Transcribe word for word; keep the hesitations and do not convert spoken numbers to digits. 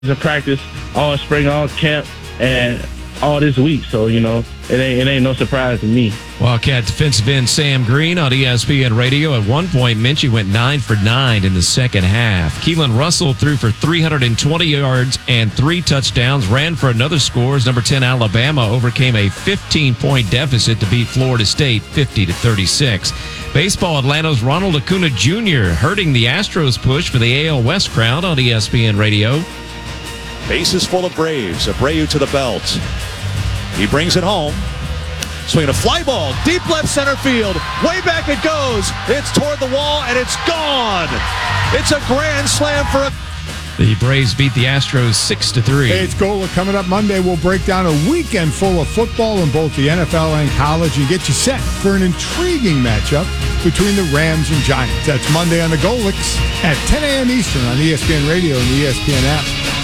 in practice all spring, all camp, and all this week. So, you know, it ain't it ain't no surprise to me. Wildcat defensive end Sam Green on E S P N Radio. At one point, Minchie went nine for nine in the second half. Keelan Russell threw for three hundred twenty yards and three touchdowns, ran for another score as number ten Alabama overcame a fifteen-point deficit to beat Florida State fifty to thirty-six. Baseball, Atlanta's Ronald Acuna Junior hurting the Astros push for the A L West crown on E S P N Radio. Bases full of Braves. Abreu to the belt. He brings it home. Swinging a fly ball, deep left center field. Way back it goes. It's toward the wall, and it's gone. It's a grand slam for a... The Braves beat the Astros six to three. Hey, it's Gola. Coming up Monday, we'll break down a weekend full of football in both the N F L and college and get you set for an intriguing matchup between the Rams and Giants. That's Monday on the Golix at ten a.m. Eastern on E S P N Radio and the E S P N app.